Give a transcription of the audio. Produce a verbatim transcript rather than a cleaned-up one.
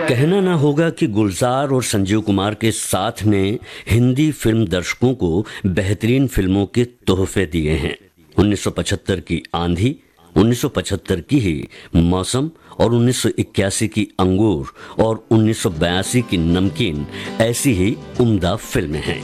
कहना ना होगा कि गुलजार और संजीव कुमार के साथ ने हिंदी फिल्म दर्शकों को बेहतरीन फिल्मों के तोहफे दिए हैं। उन्नीस सौ पचहत्तर की आंधी, उन्नीस सौ पचहत्तर की ही मौसम और उन्नीस सौ इक्यासी की अंगूर और उन्नीस सौ बयासी की नमकीन ऐसी ही उम्दा फिल्में हैं।